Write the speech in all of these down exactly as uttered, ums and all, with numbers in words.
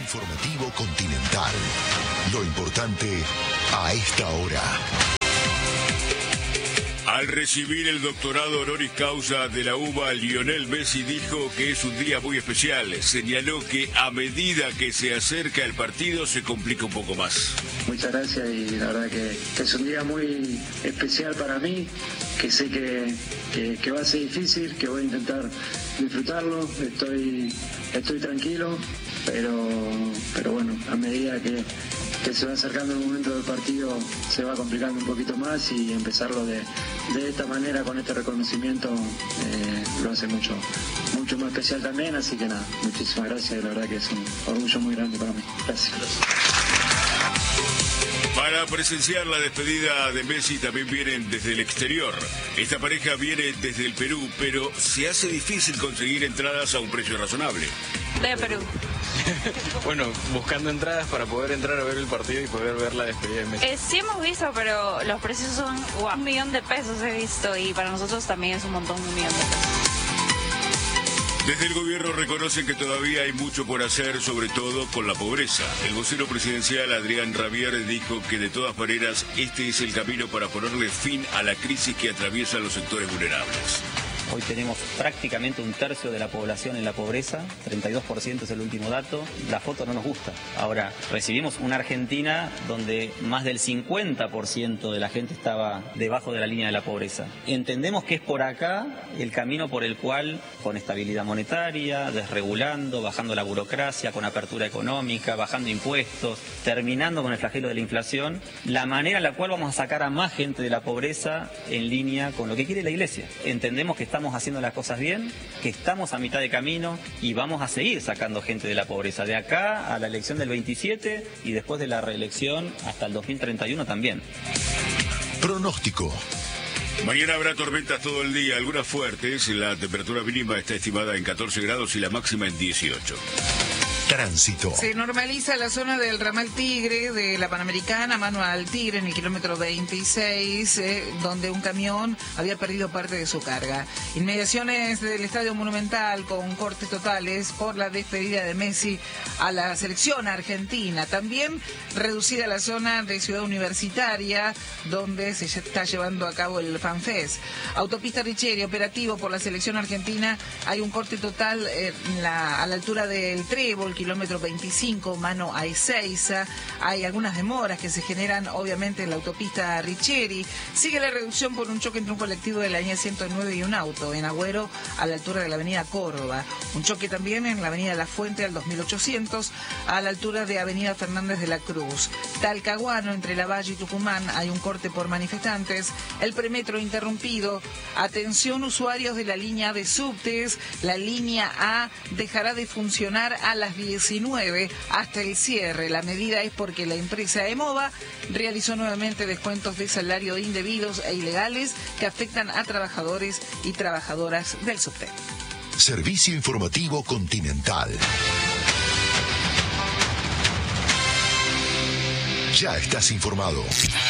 Informativo Continental. Lo importante a esta hora. Al recibir el doctorado honoris causa de la U B A, Lionel Messi dijo que es un día muy especial. Señaló que a medida que se acerca el partido se complica un poco más. Muchas gracias y la verdad que, que es un día muy especial para mí, que sé que, que, que va a ser difícil, que voy a intentar disfrutarlo. Estoy, estoy tranquilo, pero, pero bueno, a medida que... que se va acercando el momento del partido se va complicando un poquito más y empezarlo de, de esta manera con este reconocimiento eh, lo hace mucho mucho más especial también, así que nada, muchísimas gracias, la verdad que es un orgullo muy grande para mí. Gracias. Para presenciar la despedida de Messi también vienen desde el exterior. Esta pareja viene desde el Perú, pero se hace difícil conseguir entradas a un precio razonable. De Perú. Bueno, buscando entradas para poder entrar a ver el partido y poder ver la despedida de Messi. Eh, sí hemos visto, pero los precios son wow, un millón de pesos he visto y para nosotros también es un montón, un millón de pesos. Desde el gobierno reconocen que todavía hay mucho por hacer, sobre todo con la pobreza. El vocero presidencial Adrián Rabier dijo que de todas maneras este es el camino para ponerle fin a la crisis que atraviesa los sectores vulnerables. Hoy tenemos prácticamente un tercio de la población en la pobreza, treinta y dos por ciento es el último dato. La foto no nos gusta. Ahora, recibimos una Argentina donde más del cincuenta por ciento de la gente estaba debajo de la línea de la pobreza. Entendemos que es por acá el camino por el cual, con estabilidad monetaria, desregulando, bajando la burocracia, con apertura económica, bajando impuestos, terminando con el flagelo de la inflación, la manera en la cual vamos a sacar a más gente de la pobreza en línea con lo que quiere la Iglesia. Entendemos que estamos Estamos haciendo las cosas bien, que estamos a mitad de camino y vamos a seguir sacando gente de la pobreza. De acá a la elección del veintisiete y después de la reelección hasta el dos mil treinta y uno también. Pronóstico. Mañana habrá tormentas todo el día, algunas fuertes. La temperatura mínima está estimada en catorce grados y la máxima en dieciocho. Tránsito. Se normaliza la zona del ramal Tigre de la Panamericana, mano al Tigre, en el kilómetro veintiséis, eh, donde un camión había perdido parte de su carga. Inmediaciones del Estadio Monumental con cortes totales por la despedida de Messi a la selección argentina. También reducida la zona de Ciudad Universitaria, donde se está llevando a cabo el FanFest. Autopista Richeri, operativo por la selección argentina. Hay un corte total eh, la, a la altura del Trébol, kilómetro veinticinco, mano a Ezeiza. Hay algunas demoras que se generan obviamente en la autopista Richeri. Sigue la reducción por un choque entre un colectivo de la línea ciento nueve y un auto en Agüero a la altura de la avenida Córdoba. Un choque también en la avenida La Fuente al dos mil ochocientos a la altura de avenida Fernández de la Cruz. Talcahuano, entre Lavalle y Tucumán, hay un corte por manifestantes. El premetro interrumpido. Atención usuarios de la línea de subtes. La línea A dejará de funcionar a las diecinueve hasta el cierre. La medida es porque la empresa EMOVA realizó nuevamente descuentos de salario indebidos e ilegales que afectan a trabajadores y trabajadoras del subte. Servicio Informativo Continental. Ya estás informado.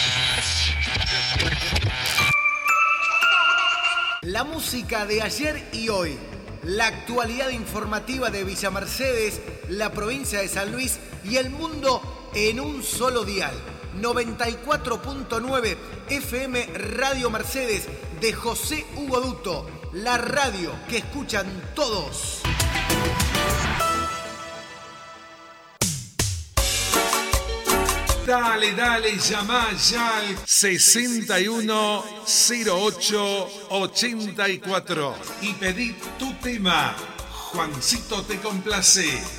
La música de ayer y hoy. La actualidad informativa de Villa Mercedes, la provincia de San Luis y el mundo en un solo dial. noventa y cuatro punto nueve F M Radio Mercedes de José Hugo Duto, la radio que escuchan todos. Dale, dale, llama ya al sesenta y uno cero ocho ochenta y cuatro y pedí tu tema. Juancito te complace.